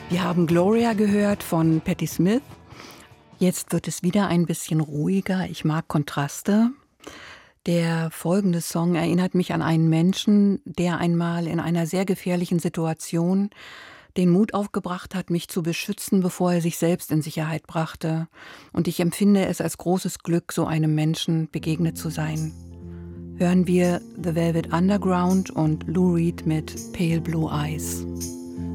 Wir haben Gloria gehört von Patti Smith. Jetzt wird es wieder ein bisschen ruhiger. Ich mag Kontraste. Der folgende Song erinnert mich an einen Menschen, der einmal in einer sehr gefährlichen Situation den Mut aufgebracht hat, mich zu beschützen, bevor er sich selbst in Sicherheit brachte. Und ich empfinde es als großes Glück, so einem Menschen begegnet zu sein. Hören wir The Velvet Underground und Lou Reed mit Pale Blue Eyes.